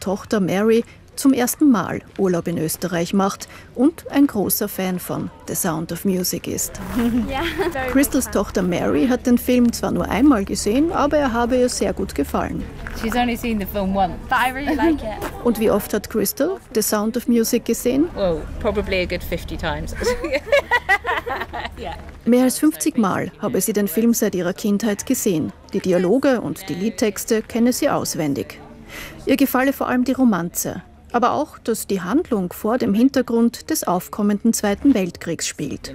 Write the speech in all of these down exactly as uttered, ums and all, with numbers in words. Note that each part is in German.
Tochter Mary zum ersten Mal Urlaub in Österreich macht und ein großer Fan von The Sound of Music ist. Crystals Tochter Mary hat den Film zwar nur einmal gesehen, aber er habe ihr sehr gut gefallen. She's only seen the film once, but I really like it. Und wie oft hat Crystal The Sound of Music gesehen? Well, probably a good fifty times. Mehr als fünfzig Mal habe sie den Film seit ihrer Kindheit gesehen. Die Dialoge und die Liedtexte kenne sie auswendig. Ihr gefalle vor allem die Romanze, aber auch, dass die Handlung vor dem Hintergrund des aufkommenden Zweiten Weltkriegs spielt.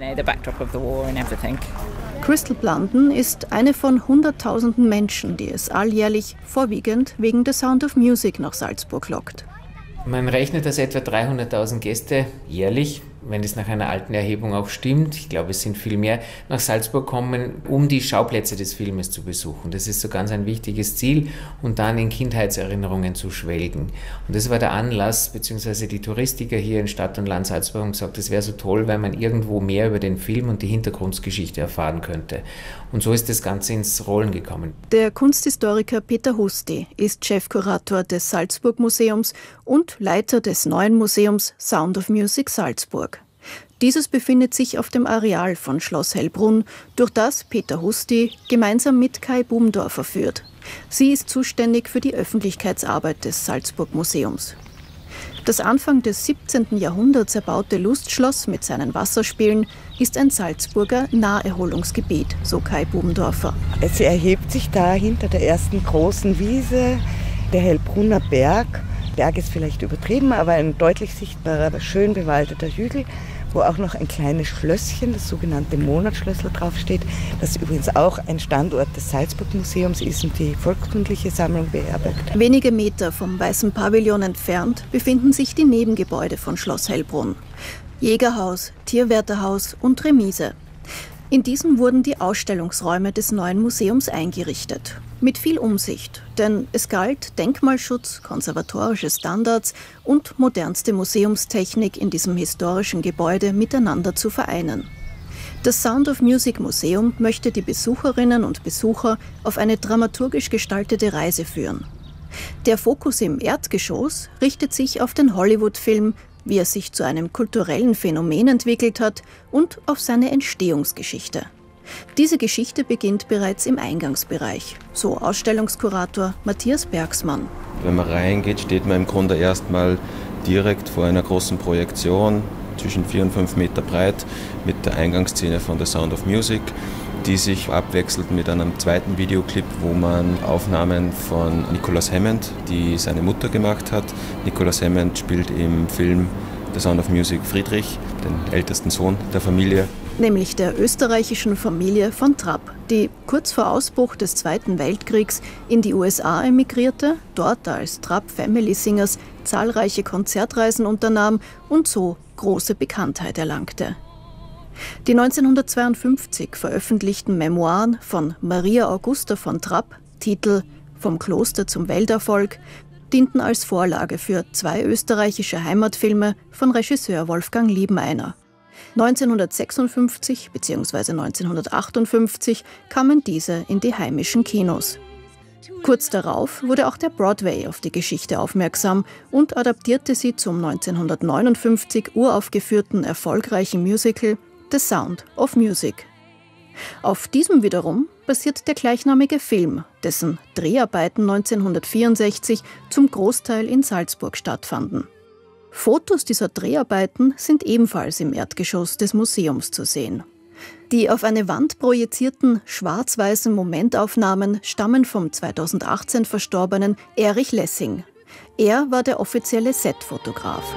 Crystal Blunden ist eine von hunderttausenden Menschen, die es alljährlich vorwiegend wegen The Sound of Music nach Salzburg lockt. Man rechnet, dass etwa dreihunderttausend Gäste jährlich, wenn es nach einer alten Erhebung auch stimmt, ich glaube, es sind viel mehr, nach Salzburg kommen, um die Schauplätze des Filmes zu besuchen. Das ist so ganz ein wichtiges Ziel und dann in Kindheitserinnerungen zu schwelgen. Und das war der Anlass, beziehungsweise die Touristiker hier in Stadt und Land Salzburg haben gesagt, es wäre so toll, wenn man irgendwo mehr über den Film und die Hintergrundgeschichte erfahren könnte. Und so ist das Ganze ins Rollen gekommen. Der Kunsthistoriker Peter Husti ist Chefkurator des Salzburg Museums und Leiter des neuen Museums Sound of Music Salzburg. Dieses befindet sich auf dem Areal von Schloss Hellbrunn, durch das Peter Husti gemeinsam mit Kai Bubendorfer führt. Sie ist zuständig für die Öffentlichkeitsarbeit des Salzburg Museums. Das Anfang des siebzehnten Jahrhunderts erbaute Lustschloss mit seinen Wasserspielen ist ein Salzburger Naherholungsgebiet, so Kai Bubendorfer. Es erhebt sich da hinter der ersten großen Wiese, der Hellbrunner Berg. Berg ist vielleicht übertrieben, aber ein deutlich sichtbarer, schön bewaldeter Hügel, wo auch noch ein kleines Schlösschen, das sogenannte Monatsschlössl, draufsteht, das übrigens auch ein Standort des Salzburg-Museums ist und die volkskundliche Sammlung beherbergt. Wenige Meter vom Weißen Pavillon entfernt befinden sich die Nebengebäude von Schloss Hellbrunn. Jägerhaus, Tierwärterhaus und Remise. In diesen wurden die Ausstellungsräume des neuen Museums eingerichtet. Mit viel Umsicht, denn es galt, Denkmalschutz, konservatorische Standards und modernste Museumstechnik in diesem historischen Gebäude miteinander zu vereinen. Das Sound of Music Museum möchte die Besucherinnen und Besucher auf eine dramaturgisch gestaltete Reise führen. Der Fokus im Erdgeschoss richtet sich auf den Hollywood-Film, wie er sich zu einem kulturellen Phänomen entwickelt hat und auf seine Entstehungsgeschichte. Diese Geschichte beginnt bereits im Eingangsbereich, so Ausstellungskurator Matthias Bergsmann. Wenn man reingeht, steht man im Grunde erstmal direkt vor einer großen Projektion, zwischen vier und fünf Meter breit, mit der Eingangsszene von The Sound of Music, die sich abwechselt mit einem zweiten Videoclip, wo man Aufnahmen von Nicholas Hammond, die seine Mutter gemacht hat. Nicholas Hammond spielt im Film The Sound of Music Friedrich, den ältesten Sohn der Familie. Nämlich der österreichischen Familie von Trapp, die kurz vor Ausbruch des Zweiten Weltkriegs in die U S A emigrierte, dort als Trapp Family Singers zahlreiche Konzertreisen unternahm und so große Bekanntheit erlangte. Die neunzehnhundertzweiundfünfzig veröffentlichten Memoiren von Maria Augusta von Trapp, Titel »Vom Kloster zum Welterfolg«, dienten als Vorlage für zwei österreichische Heimatfilme von Regisseur Wolfgang Liebeneiner. neunzehnhundertsechsundfünfzig bzw. neunzehnhundertachtundfünfzig kamen diese in die heimischen Kinos. Kurz darauf wurde auch der Broadway auf die Geschichte aufmerksam und adaptierte sie zum neunzehnhundertneunundfünfzig uraufgeführten erfolgreichen Musical The Sound of Music. Auf diesem wiederum basiert der gleichnamige Film, dessen Dreharbeiten neunzehnhundertvierundsechzig zum Großteil in Salzburg stattfanden. Fotos dieser Dreharbeiten sind ebenfalls im Erdgeschoss des Museums zu sehen. Die auf eine Wand projizierten schwarz-weißen Momentaufnahmen stammen vom zweitausendachtzehn verstorbenen Erich Lessing. Er war der offizielle Setfotograf.